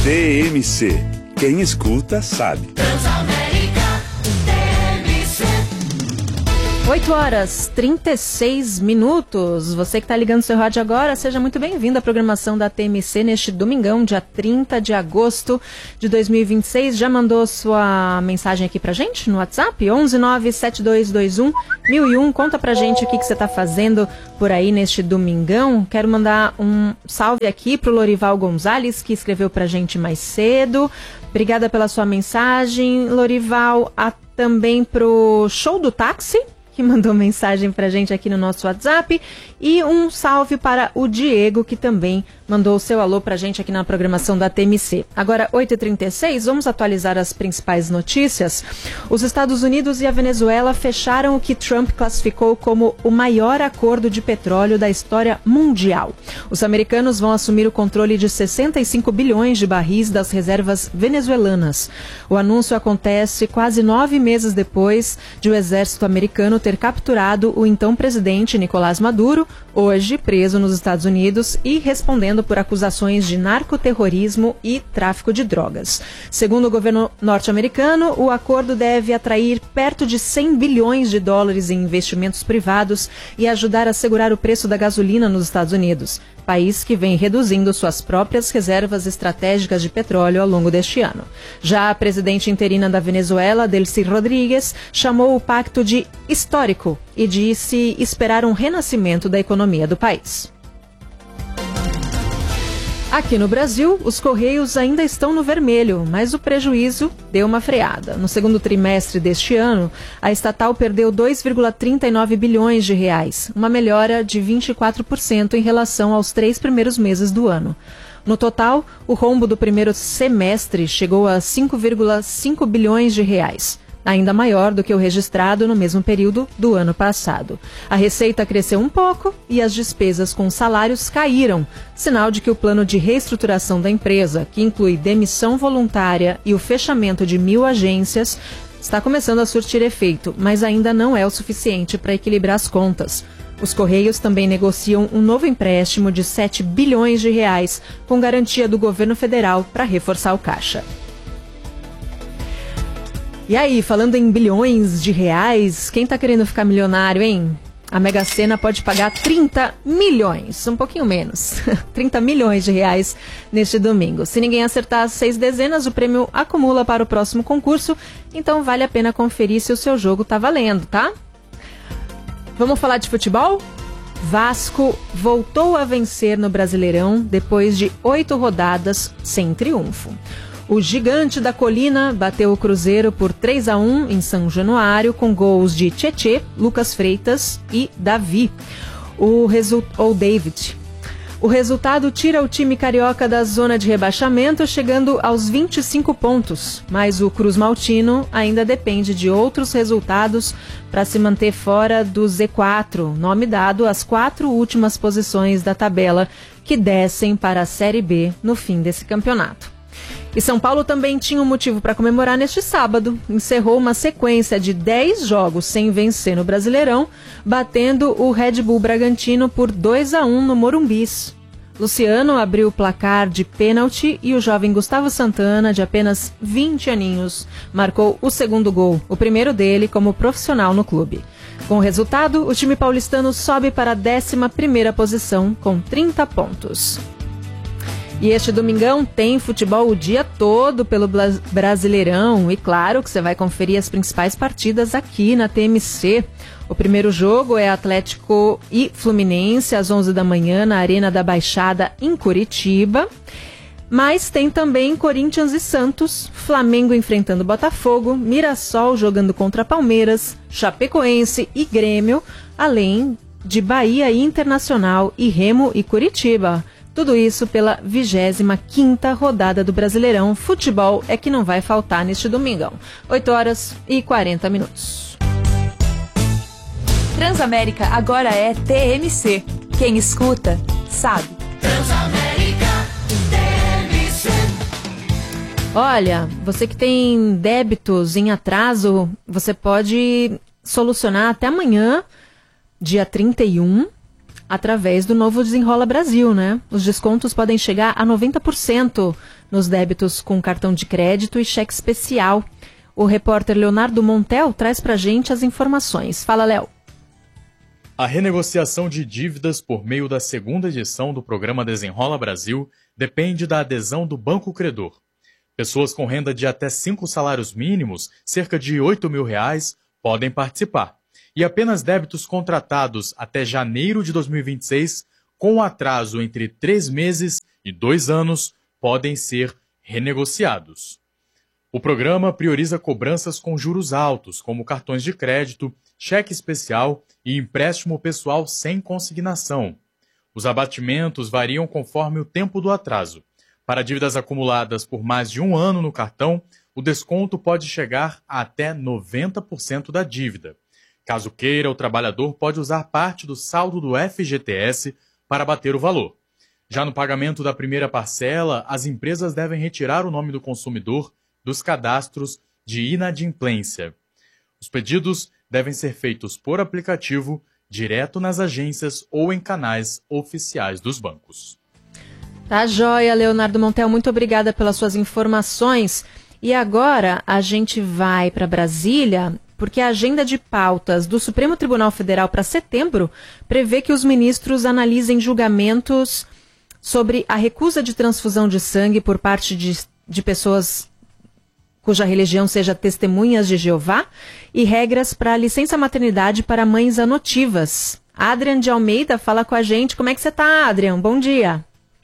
TMC. Quem escuta sabe. Transamérica TMC. 8h36. Você que está ligando seu rádio agora, seja muito bem-vindo à programação da TMC neste domingão, dia 30 de agosto de 2026. Já mandou sua mensagem aqui pra gente no WhatsApp? 11972211001. Conta pra gente o que você está fazendo por aí neste domingão. Quero mandar um salve aqui pro Lorival Gonzalez, que escreveu pra gente mais cedo. Obrigada pela sua mensagem, Lorival. Também pro Show do Táxi, que mandou mensagem pra gente aqui no nosso WhatsApp. E um salve para o Diego, que também mandou o seu alô pra gente aqui na programação da TMC. Agora, 8h36, vamos atualizar as principais notícias. Os Estados Unidos e a Venezuela fecharam o que Trump classificou como o maior acordo de petróleo da história mundial. Os americanos vão assumir o controle de 65 bilhões de barris das reservas venezuelanas. O anúncio acontece quase 9 meses depois de o exército americano ter capturado o então presidente Nicolás Maduro, hoje preso nos Estados Unidos e respondendo por acusações de narcoterrorismo e tráfico de drogas. Segundo o governo norte-americano, o acordo deve atrair perto de 100 bilhões de dólares em investimentos privados e ajudar a segurar o preço da gasolina nos Estados Unidos, país que vem reduzindo suas próprias reservas estratégicas de petróleo ao longo deste ano. Já a presidente interina da Venezuela, Delcy Rodrigues, chamou o pacto de histórico e disse esperar um renascimento da economia do país. Aqui no Brasil, os Correios ainda estão no vermelho, mas o prejuízo deu uma freada. No segundo trimestre deste ano, a estatal perdeu 2,39 bilhões de reais, uma melhora de 24% em relação aos 3 primeiros meses do ano. No total, o rombo do primeiro semestre chegou a 5,5 bilhões de reais. Ainda maior do que o registrado no mesmo período do ano passado. A receita cresceu um pouco e as despesas com salários caíram, sinal de que o plano de reestruturação da empresa, que inclui demissão voluntária e o fechamento de 1.000 agências, está começando a surtir efeito, mas ainda não é o suficiente para equilibrar as contas. Os Correios também negociam um novo empréstimo de 7 bilhões de reais, com garantia do governo federal para reforçar o caixa. E aí, falando em bilhões de reais, quem tá querendo ficar milionário, hein? A Mega Sena pode pagar 30 milhões, um pouquinho menos, 30 milhões de reais neste domingo. Se ninguém acertar as 6 dezenas, o prêmio acumula para o próximo concurso, então vale a pena conferir se o seu jogo tá valendo, tá? Vamos falar de futebol? Vasco voltou a vencer no Brasileirão depois de 8 rodadas sem triunfo. O Gigante da Colina bateu o Cruzeiro por 3-1 em São Januário, com gols de Tietê, Lucas Freitas e Davi. Ou David. O resultado tira o time carioca da zona de rebaixamento, chegando aos 25 pontos. Mas o Cruz Maltino ainda depende de outros resultados para se manter fora do Z4, nome dado às 4 últimas posições da tabela que descem para a Série B no fim desse campeonato. E São Paulo também tinha um motivo para comemorar neste sábado. Encerrou uma sequência de 10 jogos sem vencer no Brasileirão, batendo o Red Bull Bragantino por 2-1 no Morumbis. Luciano abriu o placar de pênalti e o jovem Gustavo Santana, de apenas 20 aninhos, marcou o segundo gol, o primeiro dele como profissional no clube. Com o resultado, o time paulistano sobe para a 11ª posição com 30 pontos. E este domingão tem futebol o dia todo pelo Brasileirão. E claro que você vai conferir as principais partidas aqui na TMC. O primeiro jogo é Atlético e Fluminense, às 11 da manhã, na Arena da Baixada, em Curitiba. Mas tem também Corinthians e Santos, Flamengo enfrentando Botafogo, Mirassol jogando contra Palmeiras, Chapecoense e Grêmio, além de Bahia e Internacional e Remo e Curitiba. Tudo isso pela 25ª rodada do Brasileirão. Futebol é que não vai faltar neste domingão. 8h40. Transamérica agora é TMC. Quem escuta, sabe. Transamérica TMC. Olha, você que tem débitos em atraso, você pode solucionar até amanhã, dia 31, através do novo Desenrola Brasil, né? Os descontos podem chegar a 90% nos débitos com cartão de crédito e cheque especial. O repórter Leonardo Montel traz pra gente as informações. Fala, Léo. A renegociação de dívidas por meio da segunda edição do programa Desenrola Brasil depende da adesão do Banco Credor. Pessoas com renda de até 5 salários mínimos, cerca de R$ 8.000, podem participar. E apenas débitos contratados até janeiro de 2026, com atraso entre 3 meses e 2 anos, podem ser renegociados. O programa prioriza cobranças com juros altos, como cartões de crédito, cheque especial e empréstimo pessoal sem consignação. Os abatimentos variam conforme o tempo do atraso. Para dívidas acumuladas por mais de 1 ano no cartão, o desconto pode chegar a até 90% da dívida. Caso queira, o trabalhador pode usar parte do saldo do FGTS para abater o valor. Já no pagamento da primeira parcela, as empresas devem retirar o nome do consumidor dos cadastros de inadimplência. Os pedidos devem ser feitos por aplicativo, direto nas agências ou em canais oficiais dos bancos. Tá joia, Leonardo Montel, muito obrigada pelas suas informações. E agora a gente vai para Brasília, porque a agenda de pautas do Supremo Tribunal Federal para setembro prevê que os ministros analisem julgamentos sobre a recusa de transfusão de sangue por parte de pessoas cuja religião seja testemunhas de Jeová, e regras para licença maternidade para mães adotivas. Adrian de Almeida fala com a gente. Como é que você está, Adrian? Bom dia.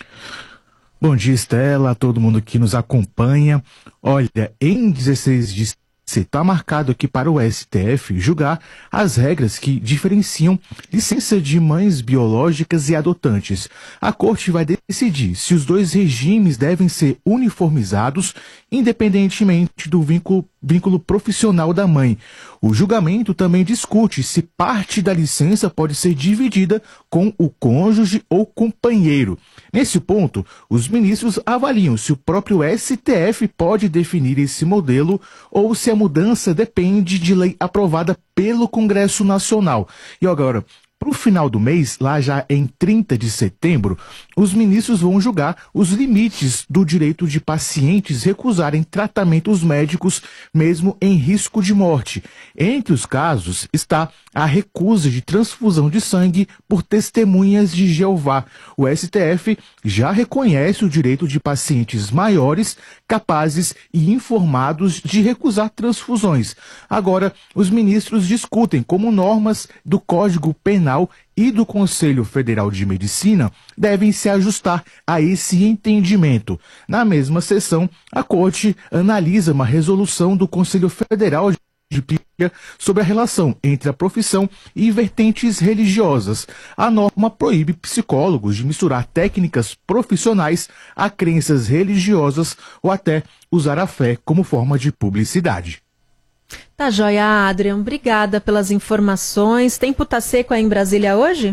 Bom dia, Estela, a todo mundo que nos acompanha. Olha, em 16 de está marcado aqui para o STF julgar as regras que diferenciam licença de mães biológicas e adotantes. A Corte vai decidir se os dois regimes devem ser uniformizados, independentemente do vínculo profissional da mãe. O julgamento também discute se parte da licença pode ser dividida com o cônjuge ou companheiro. Nesse ponto, os ministros avaliam se o próprio STF pode definir esse modelo ou se a mudança depende de lei aprovada pelo Congresso Nacional. E agora, para o final do mês, lá já em 30 de setembro, os ministros vão julgar os limites do direito de pacientes recusarem tratamentos médicos mesmo em risco de morte. Entre os casos está a recusa de transfusão de sangue por testemunhas de Jeová. O STF já reconhece o direito de pacientes maiores, capazes e informados de recusar transfusões. Agora, os ministros discutem como normas do Código Penal e do Conselho Federal de Medicina devem se ajustar a esse entendimento. Na mesma sessão, a Corte analisa uma resolução do Conselho Federal de sobre a relação entre a profissão e vertentes religiosas. A norma proíbe psicólogos de misturar técnicas profissionais a crenças religiosas ou até usar a fé como forma de publicidade. Tá joia, Adrian. Obrigada pelas informações. Tempo tá seco aí em Brasília hoje?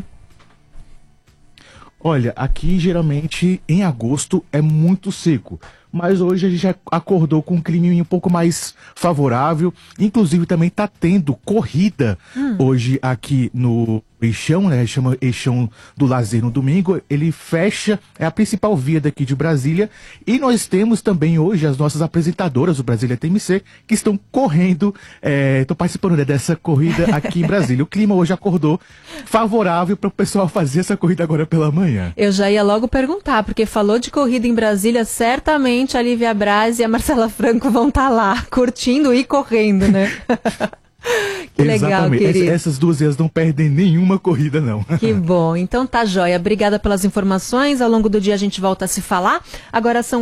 Olha, aqui geralmente em agosto é muito seco, mas hoje a gente já acordou com um clima um pouco mais favorável. Inclusive também tá tendo corrida hoje aqui no Eixão, né? Chama Eixão do Lazer no domingo. Ele fecha, é a principal via daqui de Brasília. E nós temos também hoje as nossas apresentadoras do Brasília TMC que estão correndo, estão participando dessa corrida aqui em Brasília. O clima hoje acordou favorável para o pessoal fazer essa corrida agora pela manhã. Eu já ia logo perguntar, porque falou de corrida em Brasília, certamente a Lívia Braz e a Marcela Franco vão estar lá, curtindo e correndo, né? Que legal, exatamente. Querido. Essas duas vezes não perdem nenhuma corrida, não. Que bom. Então tá joia. Obrigada pelas informações. Ao longo do dia a gente volta a se falar. Agora são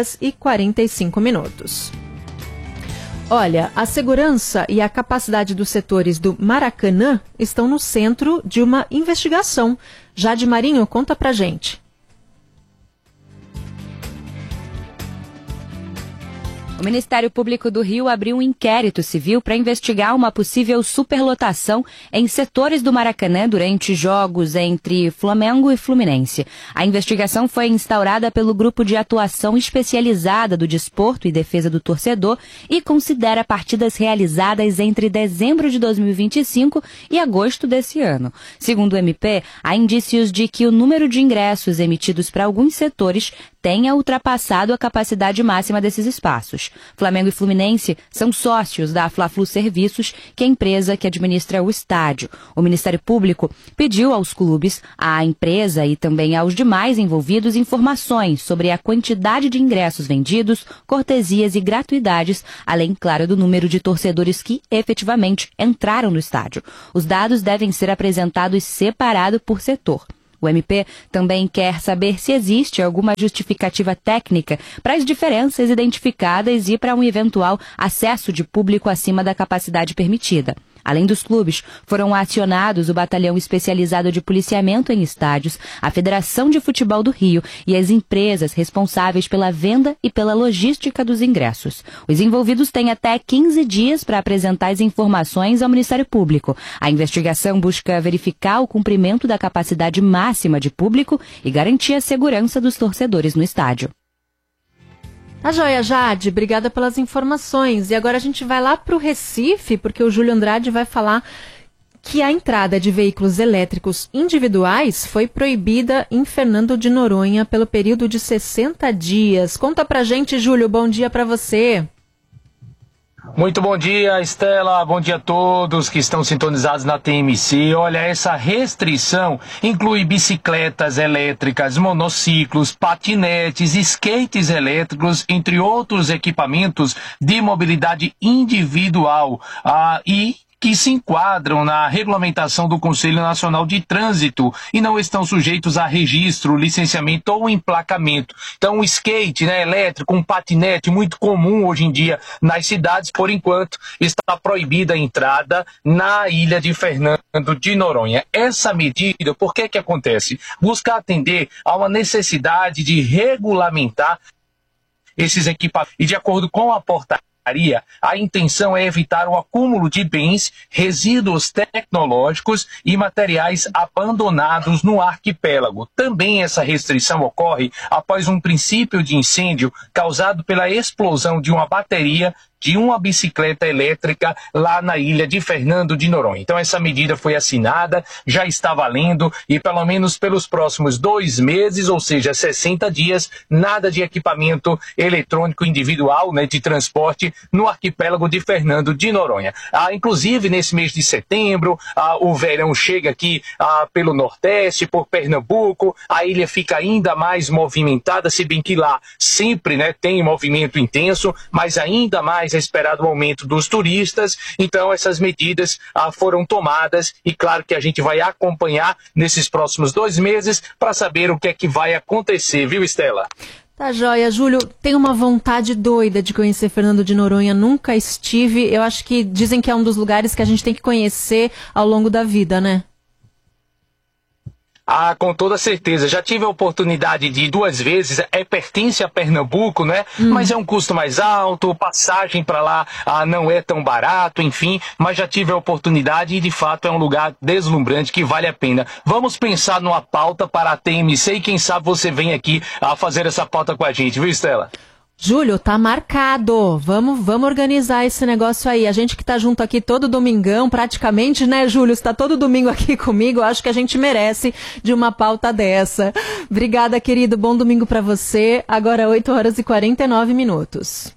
8h45. Olha, a segurança e a capacidade dos setores do Maracanã estão no centro de uma investigação. Jade Marinho, conta pra gente. O Ministério Público do Rio abriu um inquérito civil para investigar uma possível superlotação em setores do Maracanã durante jogos entre Flamengo e Fluminense. A investigação foi instaurada pelo Grupo de Atuação Especializada do Desporto e Defesa do Torcedor e considera partidas realizadas entre dezembro de 2025 e agosto desse ano. Segundo o MP, há indícios de que o número de ingressos emitidos para alguns setores tenha ultrapassado a capacidade máxima desses espaços. Flamengo e Fluminense são sócios da Fla-Flu Serviços, que é a empresa que administra o estádio. O Ministério Público pediu aos clubes, à empresa e também aos demais envolvidos informações sobre a quantidade de ingressos vendidos, cortesias e gratuidades, além, claro, do número de torcedores que efetivamente entraram no estádio. Os dados devem ser apresentados separado por setor. O MP também quer saber se existe alguma justificativa técnica para as diferenças identificadas e para um eventual acesso de público acima da capacidade permitida. Além dos clubes, foram acionados o Batalhão Especializado de Policiamento em Estádios, a Federação de Futebol do Rio e as empresas responsáveis pela venda e pela logística dos ingressos. Os envolvidos têm até 15 dias para apresentar as informações ao Ministério Público. A investigação busca verificar o cumprimento da capacidade máxima de público e garantir a segurança dos torcedores no estádio. Tá joia, Jade. Obrigada pelas informações. E agora a gente vai lá para o Recife, porque o Júlio Andrade vai falar que a entrada de veículos elétricos individuais foi proibida em Fernando de Noronha pelo período de 60 dias. Conta pra gente, Júlio. Bom dia para você. Muito bom dia, Estela. Bom dia a todos que estão sintonizados na TMC. Olha, essa restrição inclui bicicletas elétricas, monociclos, patinetes, skates elétricos, entre outros equipamentos de mobilidade individual e que se enquadram na regulamentação do Conselho Nacional de Trânsito e não estão sujeitos a registro, licenciamento ou emplacamento. Então, o skate, elétrico, um patinete muito comum hoje em dia nas cidades, por enquanto, está proibida a entrada na ilha de Fernando de Noronha. Essa medida, por que acontece? Busca atender a uma necessidade de regulamentar esses equipamentos. E de acordo com a portaria, a intenção é evitar o acúmulo de bens, resíduos tecnológicos e materiais abandonados no arquipélago. Também essa restrição ocorre após um princípio de incêndio causado pela explosão de uma bateria de uma bicicleta elétrica lá na ilha de Fernando de Noronha. Então essa medida foi assinada, já está valendo e pelo menos pelos próximos 2 meses, ou seja, 60 dias, nada de equipamento eletrônico individual, de transporte no arquipélago de Fernando de Noronha. Inclusive nesse mês de setembro, o verão chega aqui pelo Nordeste, por Pernambuco, a ilha fica ainda mais movimentada, se bem que lá sempre tem movimento intenso, mas ainda mais é esperado o aumento dos turistas. Então essas medidas foram tomadas e claro que a gente vai acompanhar nesses próximos 2 meses para saber o que é que vai acontecer, viu, Estela? Tá joia, Júlio. Tenho uma vontade doida de conhecer Fernando de Noronha, nunca estive. Eu acho que dizem que é um dos lugares que a gente tem que conhecer ao longo da vida, né? Com toda certeza. Já tive a oportunidade de ir 2 vezes, pertence a Pernambuco, Mas é um custo mais alto, passagem para lá não é tão barato, enfim, mas já tive a oportunidade e de fato é um lugar deslumbrante que vale a pena. Vamos pensar numa pauta para a TMC e quem sabe você vem aqui fazer essa pauta com a gente, viu, Estela? Júlio, tá marcado. Vamos organizar esse negócio aí. A gente que tá junto aqui todo domingão, praticamente, Júlio? Você tá todo domingo aqui comigo. Acho que a gente merece de uma pauta dessa. Obrigada, querido. Bom domingo pra você. Agora 8h49.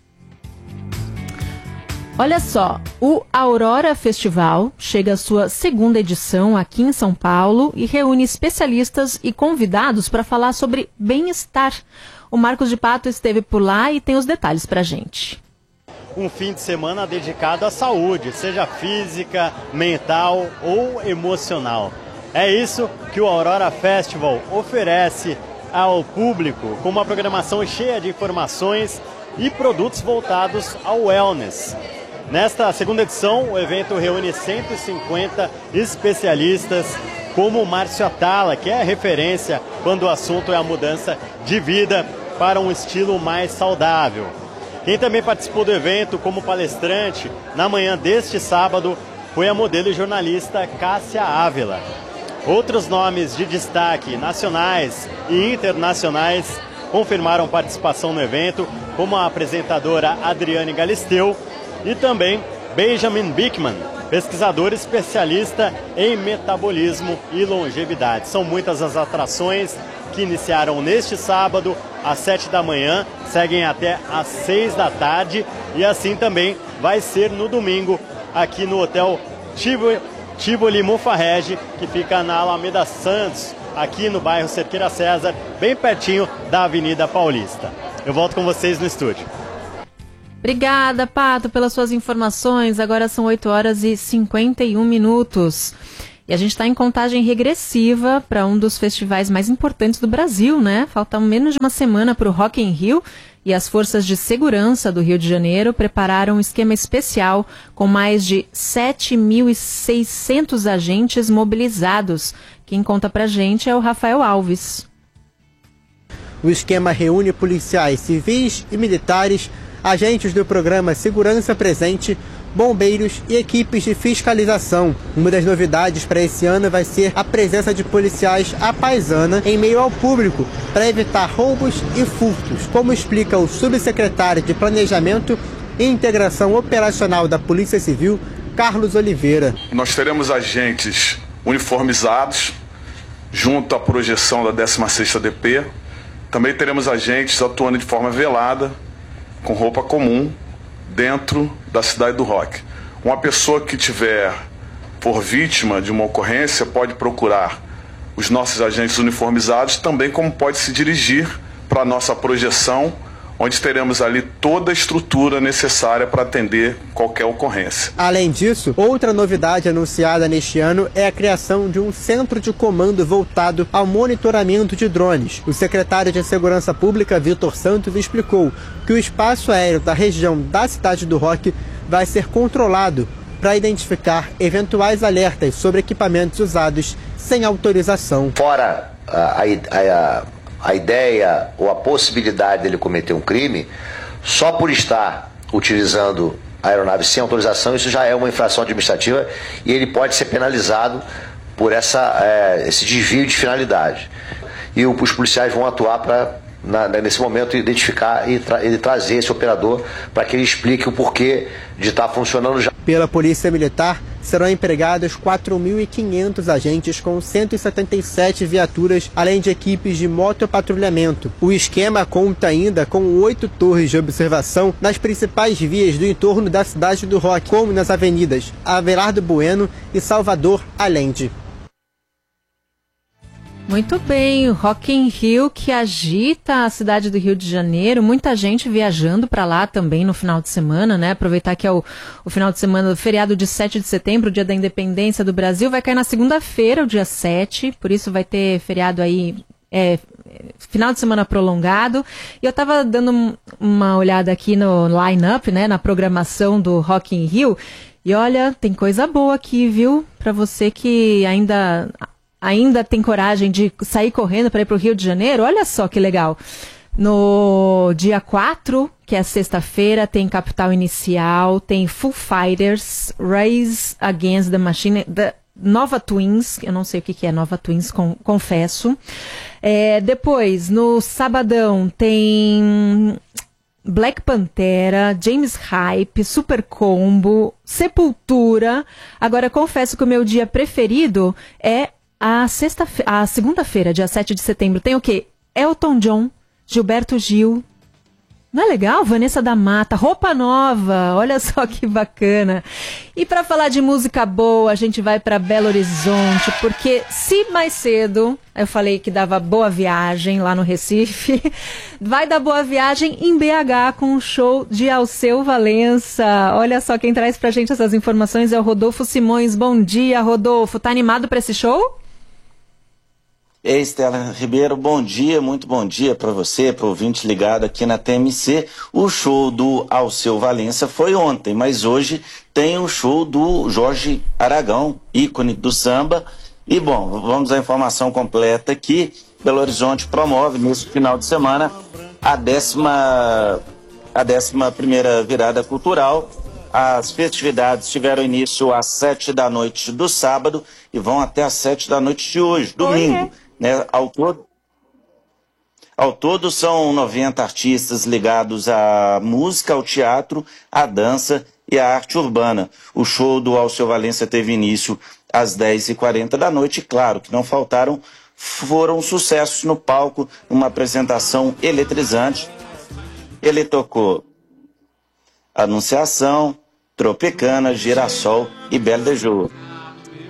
Olha só, o Aurora Festival chega à sua 2ª edição aqui em São Paulo e reúne especialistas e convidados para falar sobre bem-estar. O Marcos de Pato esteve por lá e tem os detalhes pra gente. Um fim de semana dedicado à saúde, seja física, mental ou emocional. É isso que o Aurora Festival oferece ao público, com uma programação cheia de informações e produtos voltados ao wellness. Nesta 2ª edição, o evento reúne 150 especialistas, como o Márcio Atala, que é referência quando o assunto é a mudança de vida para um estilo mais saudável. Quem também participou do evento como palestrante na manhã deste sábado foi a modelo e jornalista Cássia Ávila. Outros nomes de destaque nacionais e internacionais confirmaram participação no evento, como a apresentadora Adriane Galisteu e também Benjamin Bickman, pesquisador especialista em metabolismo e longevidade. São muitas as atrações que iniciaram neste sábado às 7 da manhã, seguem até às 6 da tarde e assim também vai ser no domingo aqui no Hotel Tivoli Mufarrege, que fica na Alameda Santos, aqui no bairro Cerqueira César, bem pertinho da Avenida Paulista. Eu volto com vocês no estúdio. Obrigada, Pato, pelas suas informações. Agora são 8 horas e 51 minutos. E a gente está em contagem regressiva para um dos festivais mais importantes do Brasil, né? Falta menos de uma semana para o Rock in Rio e as forças de segurança do Rio de Janeiro prepararam um esquema especial com mais de 7.600 agentes mobilizados. Quem conta pra gente é o Rafael Alves. O esquema reúne policiais civis e militares, agentes do programa Segurança Presente, bombeiros e equipes de fiscalização. Uma das novidades para esse ano vai ser a presença de policiais à paisana em meio ao público para evitar roubos e furtos, como explica o subsecretário de Planejamento e Integração Operacional da Polícia Civil, Carlos Oliveira. Nós teremos agentes uniformizados junto à projeção da 16ª DP. Também teremos agentes atuando de forma velada, com roupa comum, dentro da cidade do rock. Uma pessoa que tiver por vítima de uma ocorrência pode procurar os nossos agentes uniformizados, também como pode se dirigir para a nossa projeção, onde teremos ali toda a estrutura necessária para atender qualquer ocorrência. Além disso, outra novidade anunciada neste ano é a criação de um centro de comando voltado ao monitoramento de drones. O secretário de Segurança Pública, Vitor Santos, explicou que o espaço aéreo da região da Cidade do Rock vai ser controlado para identificar eventuais alertas sobre equipamentos usados sem autorização. Fora a ideia ou a possibilidade dele cometer um crime, só por estar utilizando a aeronave sem autorização, isso já é uma infração administrativa e ele pode ser penalizado por esse desvio de finalidade. E os policiais vão atuar para, nesse momento, identificar e trazer esse operador para que ele explique o porquê de estar funcionando já. Pela Polícia Militar, serão empregados 4.500 agentes com 177 viaturas, além de equipes de motopatrulhamento. O esquema conta ainda com 8 torres de observação nas principais vias do entorno da Cidade do Rock, como nas avenidas Abelardo Bueno e Salvador Allende. Muito bem, o Rock in Rio que agita a cidade do Rio de Janeiro, muita gente viajando para lá também no final de semana, né? Aproveitar que é o final de semana do feriado de 7 de setembro, dia da independência do Brasil, vai cair na segunda-feira, o dia 7, por isso vai ter feriado aí, final de semana prolongado. E eu estava dando uma olhada aqui no line-up, né, na programação do Rock in Rio, e olha, tem coisa boa aqui, viu? Para você que ainda tem coragem de sair correndo para ir para o Rio de Janeiro, olha só que legal. No dia 4, que é sexta-feira, tem Capital Inicial, tem Foo Fighters, Rise Against the Machine, Nova Twins, eu não sei o que é Nova Twins, confesso. Depois, no sabadão, tem Black Pantera, James Hype, Super Combo, Sepultura. Agora, confesso que o meu dia preferido é a segunda-feira, dia 7 de setembro, tem o quê? Elton John, Gilberto Gil. Não é legal? Vanessa da Mata, Roupa Nova, olha só que bacana. E para falar de música boa, a gente vai para Belo Horizonte, porque se mais cedo eu falei que dava boa viagem lá no Recife, vai dar boa viagem em BH com o show de Alceu Valença. Olha só, quem traz pra gente essas informações é o Rodolfo Simões. Bom dia, Rodolfo. Tá animado para esse show? Ei, Estela Ribeiro, bom dia, muito bom dia para você, para o ouvinte ligado aqui na TMC. O show do Alceu Valença foi ontem, mas hoje tem o show do Jorge Aragão, ícone do samba. E bom, vamos à informação completa aqui. Belo Horizonte promove nesse final de semana a 10ª a 11ª virada cultural. As festividades tiveram início às 7 da noite do sábado e vão até às 7 da noite de hoje, domingo. Né? Ao todo são 90 artistas ligados à música, ao teatro, à dança e à arte urbana. O show do Alceu Valença teve início às 10h40 da noite e, claro, que não foram sucessos no palco, uma apresentação eletrizante. Ele tocou Anunciação, Tropicana, Girassol e Belle de Jour.